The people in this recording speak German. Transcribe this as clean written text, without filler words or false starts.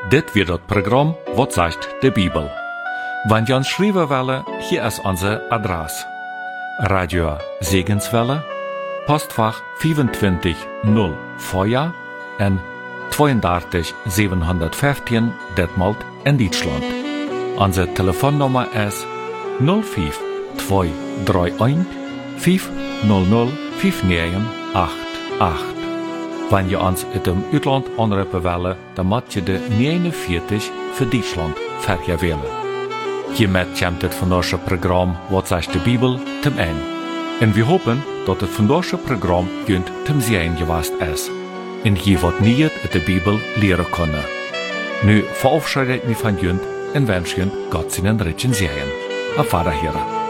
Dit wird das Programm Wat sagt de Bibel. Wenn ihr uns schreiben wollen, hier ist unsere Adresse. Radio Segenswelle, Postfach 25 0 Feuer en 32 715 Detmold in Deutschland. Unsere Telefonnummer ist 05 231 500 5988. Wenn ihr uns in dem Ausland anrufen wollt, dann müsst ihr de 49 für Deutschland vergewählen. Hiermit kommt das vandaagse Programm Wat sagt de Bibel zum Ende. Und wir hoffen, dass das vandaagse Programm junt zum Sehen gewesen ist. Und je wat nieuw in de Bibel leren können. Nu verabschiedet mich von junt und wünsche Gott seinen Ritchen Sehen. Auf Wiederhören.